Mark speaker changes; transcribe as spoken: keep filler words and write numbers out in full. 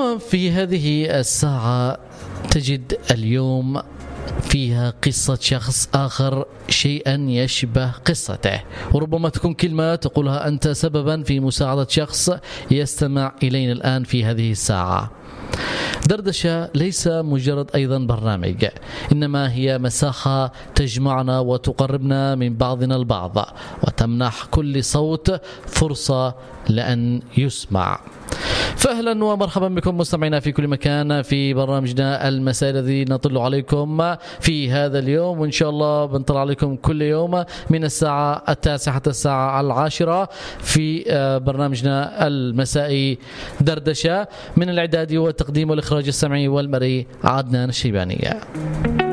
Speaker 1: وفي هذه الساعة تجد اليوم فيها قصة شخص آخر شيئا يشبه قصته، وربما تكون كلمة تقولها أنت سببا في مساعدة شخص يستمع إلينا الآن في هذه الساعة. دردشة ليس مجرد أيضا برنامج، إنما هي مساحة تجمعنا وتقربنا من بعضنا البعض وتمنح كل صوت فرصة لأن يسمع. فأهلا ومرحبا بكم مستمعينا في كل مكان في برنامجنا المساء الذي نطل عليكم في هذا اليوم، وإن شاء الله بنطل عليكم كل يوم من الساعة التاسعة حتى الساعة العاشرة في برنامجنا المسائي دردشة، من الإعداد والتقديم والإخراج السمعي والمرئي عدنان الشيباني.